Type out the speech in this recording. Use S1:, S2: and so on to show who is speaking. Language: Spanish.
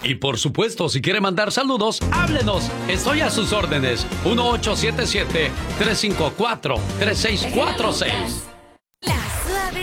S1: Y por supuesto, si quiere mandar saludos, háblenos. Estoy a sus órdenes. 1877-354-3646.